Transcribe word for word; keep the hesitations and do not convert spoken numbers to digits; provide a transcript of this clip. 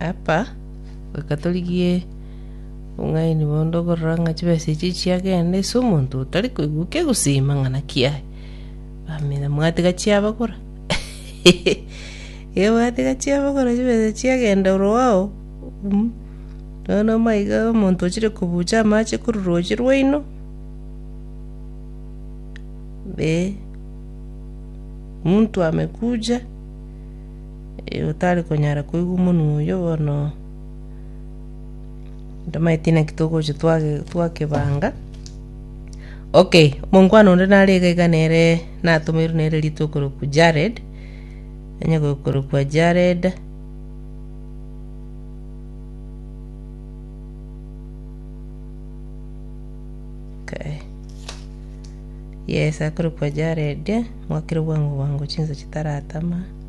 apa wakatoligie ungai ni bondo goranga chibese chichi agende so muntu utari kuiguke gusima ngana kia bamina mwati gachia bakora ye mwati gachia bakora chibese chiagende urwao no maiga muntu chire kubucha mache kururoje rwino be muntu amekuja e utari konyara kuigu munu yo bono ndama itina kitoko chitwage twake banga okay mungwano ndinarega iganere natumiru nere litokoro ku Jared enya gukoro kwa Jared okay yes akoro kwa Jared mwakiro wangu wangu chinza chitaratama